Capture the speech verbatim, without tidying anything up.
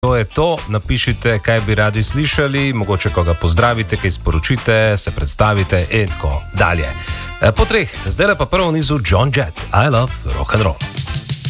To je to, napišite, kaj bi radi slišali, mogoče koga pozdravite, kaj sporočite, se predstavite in tako dalje. Po treh, zdaj pa prvo v nizu John Jett, I love rock and roll.